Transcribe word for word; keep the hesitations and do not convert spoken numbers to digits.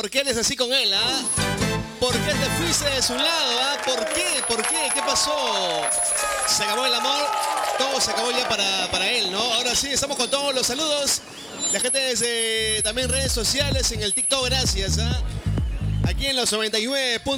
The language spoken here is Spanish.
por qué eres así con él, ¿ah? ¿Por qué te fuiste de su lado, ah? ¿Por qué? ¿Por qué? ¿Qué pasó? Se acabó el amor, todo se acabó ya para, para él, ¿no? Ahora sí, estamos con todos los saludos. La gente desde también redes sociales, en el TikTok, gracias, ¿ah? Aquí en los noventa y nueve puntos.